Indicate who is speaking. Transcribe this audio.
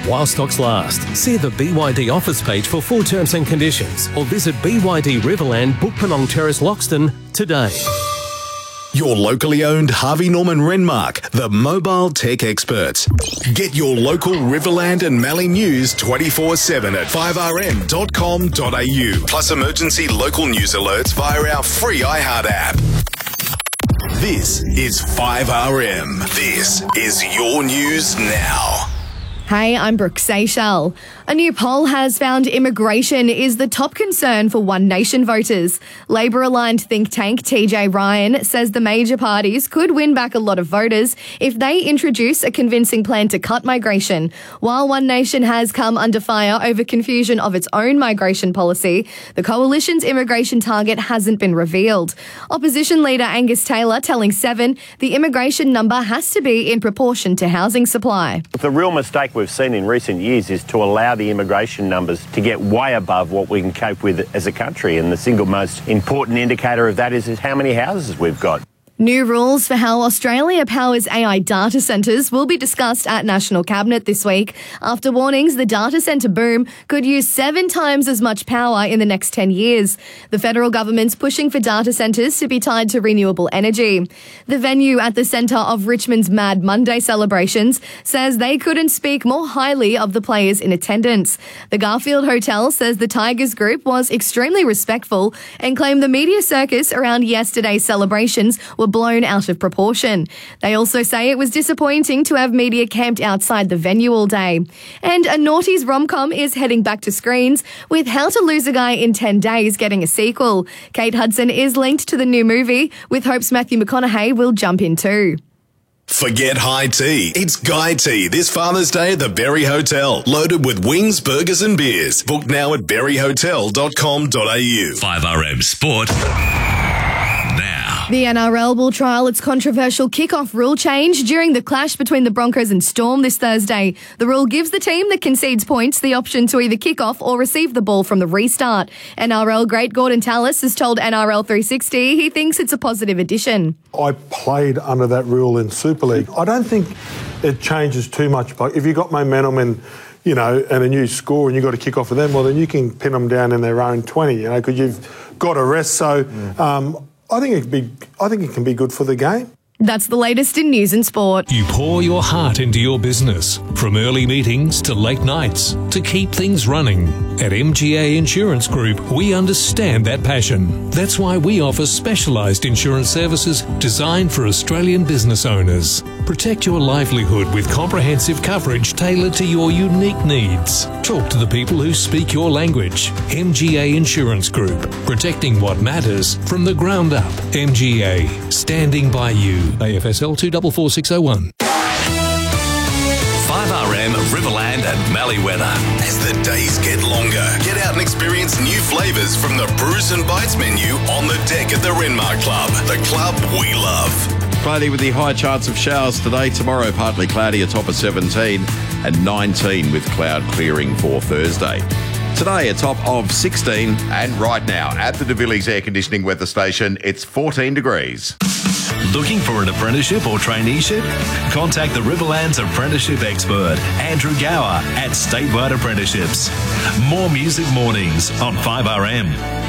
Speaker 1: while stocks last. See the BYD offers page for full terms and conditions, or visit BYD Riverland, Bookpurnong Terrace, Loxton today.
Speaker 2: Your locally owned Harvey Norman Renmark, the mobile tech experts. Get your local Riverland and Mallee news 24/7 at 5rm.com.au. Plus emergency local news alerts via our free iHeart app. This is 5RM. This is your news now.
Speaker 3: Hey, I'm Brooke Seychelles. A new poll has found immigration is the top concern for One Nation voters. Labor-aligned think tank TJ Ryan says the major parties could win back a lot of voters if they introduce a convincing plan to cut migration. While One Nation has come under fire over confusion of its own migration policy, the coalition's immigration target hasn't been revealed. Opposition leader Angus Taylor telling Seven the immigration number has to be in proportion to housing supply.
Speaker 4: The real mistake we've seen in recent years is to allow the immigration numbers to get way above what we can cope with as a country, and the single most important indicator of that is how many houses we've got.
Speaker 3: New rules for how Australia powers AI data centres will be discussed at National Cabinet this week after warnings the data centre boom could use 7 times as much power in the next 10 years. The federal government's pushing for data centres to be tied to renewable energy. The venue at the centre of Richmond's Mad Monday celebrations says they couldn't speak more highly of the players in attendance. The Garfield Hotel says the Tigers group was extremely respectful and claimed the media circus around yesterday's celebrations were blown out of proportion. They also say it was disappointing to have media camped outside the venue all day. And a noughties rom-com is heading back to screens, with How to Lose a Guy in 10 Days getting a sequel. Kate Hudson is linked to the new movie, with hopes Matthew McConaughey will jump in too.
Speaker 2: Forget high tea. It's Guy Tea this Father's Day at the Berry Hotel. Loaded with wings, burgers and beers. Book now at berryhotel.com.au.
Speaker 5: 5RM Sport.
Speaker 3: The NRL will trial its controversial kickoff rule change during the clash between the Broncos and Storm this Thursday. The rule gives the team that concedes points the option to either kick off or receive the ball from the restart. NRL great Gordon Tallis has told NRL 360 he thinks it's a positive addition.
Speaker 6: I played under that rule in Super League. I don't think it changes too much. But if you've got momentum and a new score and you've got to kick off with them, well, then you can pin them down in their own 20, because you've got a rest. So, I think it can be good for the game.
Speaker 3: That's the latest in news and sport.
Speaker 1: You pour your heart into your business, from early meetings to late nights, to keep things running. At MGA Insurance Group, we understand that passion. That's why we offer specialised insurance services designed for Australian business owners. Protect your livelihood with comprehensive coverage tailored to your unique needs. Talk to the people who speak your language. MGA Insurance Group, protecting what matters from the ground up. MGA, standing by you. AFSL 244601.
Speaker 5: 5RM Riverland and Mallee weather.
Speaker 2: As the days get longer, get out and experience new flavours from the Brews and Bites menu on the deck at the Renmark Club, the club we love.
Speaker 7: Cloudy with the high chance of showers today. Tomorrow, partly cloudy, a top of 17 and 19 with cloud clearing for Thursday. Today, a top of 16. And right now, at the De Villiers Air Conditioning Weather Station, it's 14 degrees.
Speaker 5: Looking for an apprenticeship or traineeship? Contact the Riverland's apprenticeship expert, Andrew Gower at Statewide Apprenticeships. More music mornings on 5RM.